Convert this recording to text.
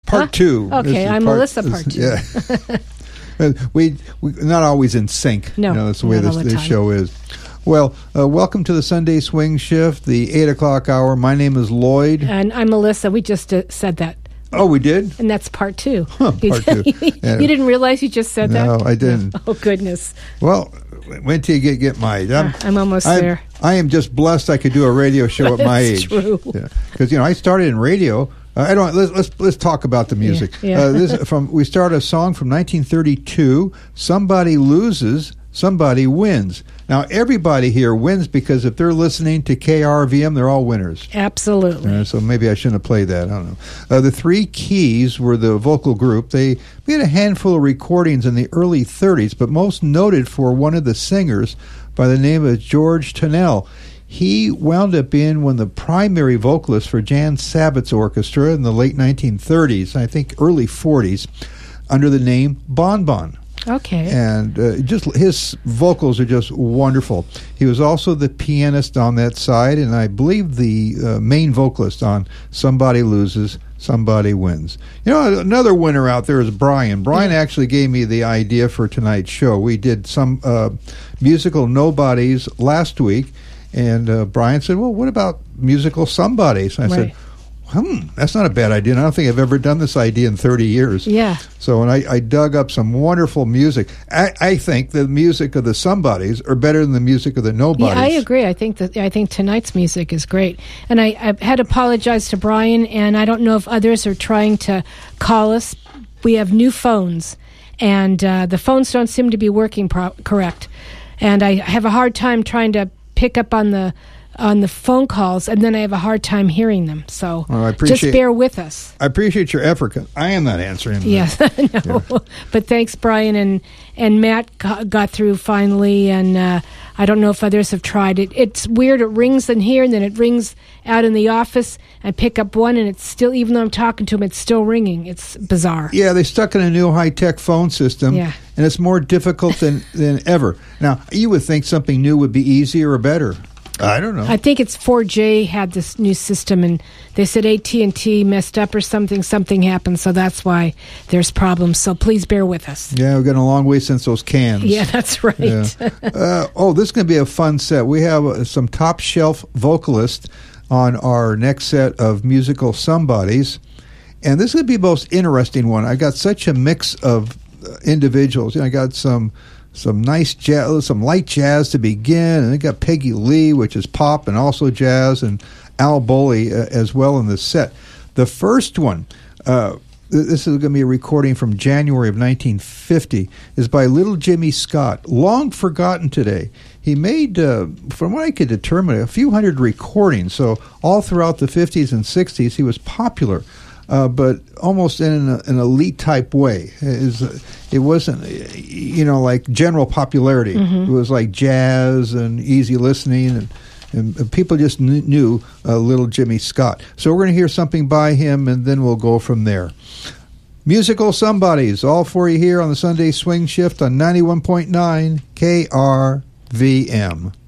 Part two. Okay, I'm Melissa, part two. Yeah. we not always in sync. No, that's the way this show is. Well, welcome to the Sunday Swing Shift, the 8 o'clock hour. My name is Lloyd. And I'm Melissa. We just said that. Oh, we did? And that's part two. Part two. You didn't realize you just said that? No, I didn't. Oh, goodness. Well, wait till you get mine. I'm almost there. I am just blessed I could do a radio show at my age. That's true. Because, I started in radio. Let's talk about the music. Yeah. We started a song from 1932, Somebody Loses, Somebody Wins. Now, everybody here wins because if they're listening to KRVM, they're all winners. Absolutely. So maybe I shouldn't have played that. I don't know. The Three Keys were the vocal group. We had a handful of recordings in the early 30s, but most noted for one of the singers by the name of George Tennell. He wound up being one of the primary vocalists for Jan Sabbath's orchestra in the late 1930s, I think early 40s, under the name Bon Bon. Okay. And just his vocals are just wonderful. He was also the pianist on that side, and I believe the main vocalist on Somebody Loses, Somebody Wins. Another winner out there is Brian. Brian actually gave me the idea for tonight's show. We did some musical nobodies last week, and Brian said, well, what about musical somebodies? And I said, that's not a bad idea. And I don't think I've ever done this idea in 30 years. Yeah. So when I dug up some wonderful music, I think the music of the somebodies are better than the music of the nobodies. Yeah, I agree. I think tonight's music is great. And I've had to apologize to Brian, and I don't know if others are trying to call us. We have new phones, and the phones don't seem to be working correct. And I have a hard time trying to pick up on the phone calls, and then I have a hard time hearing them. So just bear with us. I appreciate your effort, 'cause I am not answering them. Yes, no. Yeah. But thanks, Brian, and Matt got through finally, and I don't know if others have tried it. It's weird. It rings in here, and then it rings out in the office. I pick up one, and it's still, even though I'm talking to him, it's still ringing. It's bizarre. Yeah, they stuck in a new high-tech phone system, and it's more difficult than ever. Now, you would think something new would be easier or better. I don't know. I think it's 4J had this new system, and they said AT&T messed up or something happened, so that's why there's problems. So please bear with us. Yeah, we've gotten a long way since those cans. Yeah, that's right. Yeah. This is going to be a fun set. We have some top-shelf vocalists on our next set of musical somebodies, and this is going to be the most interesting one. I got such a mix of individuals. I got some nice jazz, some light jazz to begin, and they got Peggy Lee, which is pop and also jazz, and Al Boley as well in the set. The first one, this is going to be a recording from January of 1950, is by Little Jimmy Scott, long forgotten today. He made, from what I could determine, a few hundred recordings, so all throughout the 50s and 60s he was popular. But almost in an elite type way. It wasn't, like general popularity. Mm-hmm. It was like jazz and easy listening, and people just knew Little Jimmy Scott. So we're going to hear something by him, and then we'll go from there. Musical Somebodies, all for you here on the Sunday Swing Shift on 91.9 KRVM.